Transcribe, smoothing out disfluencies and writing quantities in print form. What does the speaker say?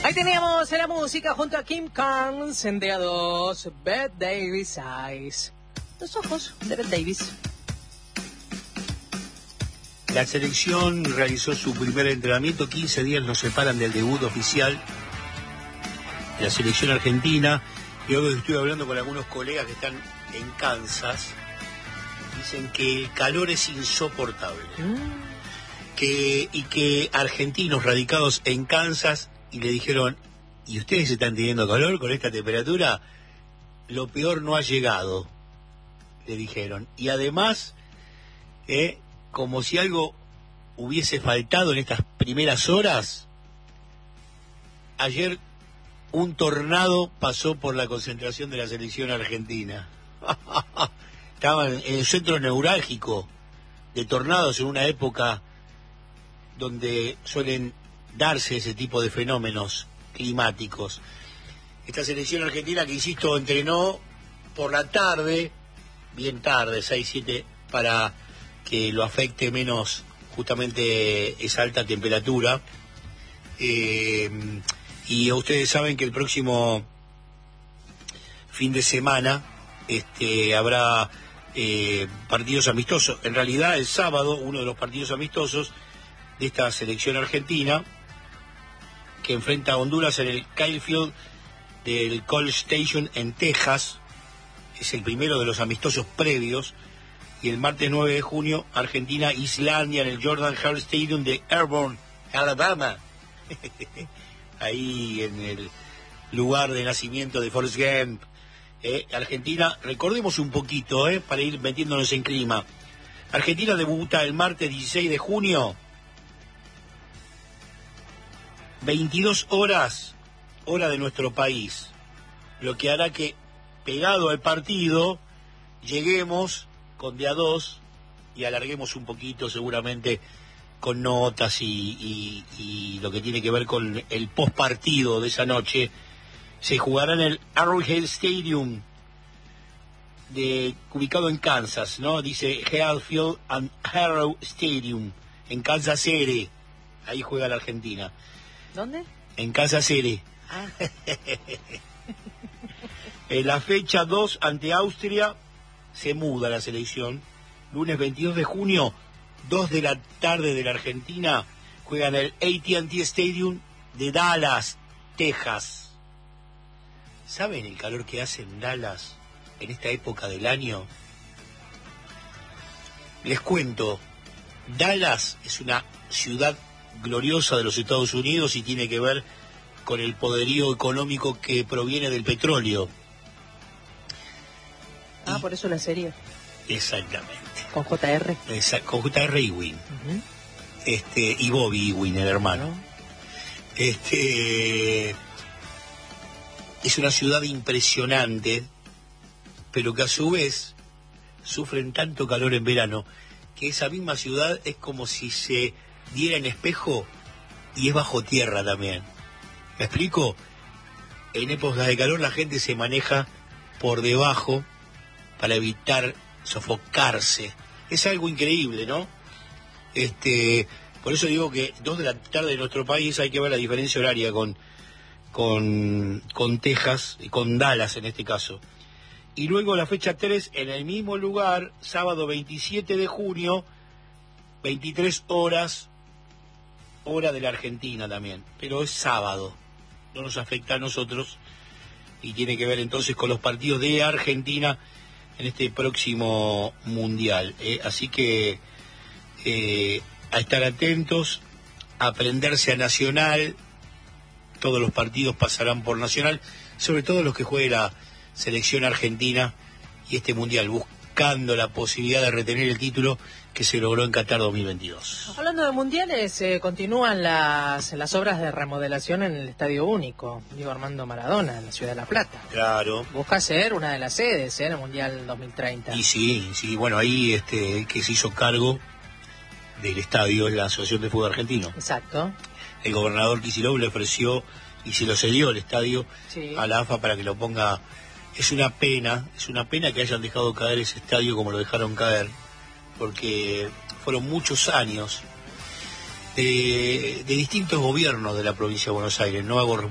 Ahí teníamos la música junto a Kim Carnes en Día 2, Bette Davis Eyes. Los ojos de Bette Davis. La selección realizó su primer entrenamiento, 15 días nos separan del debut oficial de la selección argentina. Y hoy estoy hablando con algunos colegas que están en Kansas. Dicen que el calor es insoportable. Que argentinos radicados en Kansas y le dijeron, ¿y ustedes están teniendo calor con esta temperatura? Lo peor no ha llegado, le dijeron. Y además, como si algo hubiese faltado en estas primeras horas, ayer un tornado pasó por la concentración de la selección argentina. Estaban en el centro neurálgico de tornados en una época donde suelen darse ese tipo de fenómenos climáticos. Esta selección argentina que, insisto, entrenó por la tarde, bien tarde, 6, 7, para que lo afecte menos justamente esa alta temperatura. Y ustedes saben que el próximo fin de semana habrá partidos amistosos. En realidad, el sábado, uno de los partidos amistosos de esta selección argentina, que enfrenta a Honduras en el Kyle Field del College Station en Texas. Es el primero de los amistosos previos. Y el martes 9 de junio, Argentina-Islandia en el Jordan Hare Stadium de Auburn, Alabama. Ahí en el lugar de nacimiento de Forrest Gump. Argentina, recordemos un poquito, para ir metiéndonos en clima. Argentina debuta el martes 16 de junio, 22 horas, hora de nuestro país, lo que hará que, pegado al partido, lleguemos con día 2 y alarguemos un poquito seguramente con notas y lo que tiene que ver con el postpartido de esa noche. Se jugará en el Arrowhead Stadium, ubicado en Kansas, ¿no? Dice Hayfield and Arrow Stadium, en Kansas City. Ahí juega la Argentina. ¿Dónde? En Kansas City. Ah. En la fecha 2 ante Austria se muda la selección. Lunes 22 de junio, 2 de la tarde de la Argentina, juegan el AT&T Stadium de Dallas, Texas. ¿Saben el calor que hace en Dallas en esta época del año? Les cuento, Dallas es una ciudad gloriosa de los Estados Unidos y tiene que ver con el poderío económico que proviene del petróleo. Por eso la serie. Exactamente. Con JR. Con JR Ewing. Y Bobby Ewing, el hermano. Es una ciudad impresionante, pero que a su vez sufren tanto calor en verano que esa misma ciudad es como si se diera en espejo y es bajo tierra también. ¿Me explico? En épocas de calor la gente se maneja por debajo para evitar sofocarse. Es algo increíble, ¿no? Por eso digo que 2 de la tarde de nuestro país, hay que ver la diferencia horaria con Texas, y con Dallas en este caso. Y luego la fecha 3 en el mismo lugar, sábado 27 de junio, 23 horas, hora de la Argentina también, pero es sábado, no nos afecta a nosotros y tiene que ver entonces con los partidos de Argentina en este próximo mundial. Así que a estar atentos, a aprenderse a Nacional. Todos los partidos pasarán por Nacional, sobre todo los que juegue la selección argentina y este mundial, buscando la posibilidad de retener el título que se logró en Qatar 2022. Hablando de mundiales, continúan las obras de remodelación en el Estadio Único, Diego Armando Maradona, en la ciudad de La Plata. Claro. Busca ser una de las sedes en el Mundial 2030. Y sí, bueno, ahí que se hizo cargo del estadio es la Asociación de Fútbol Argentino. Exacto. El gobernador Kicillof le ofreció y se lo cedió el estadio a la AFA para que lo ponga. Es una pena que hayan dejado caer ese estadio como lo dejaron caer, porque fueron muchos años de distintos gobiernos de la provincia de Buenos Aires. No hago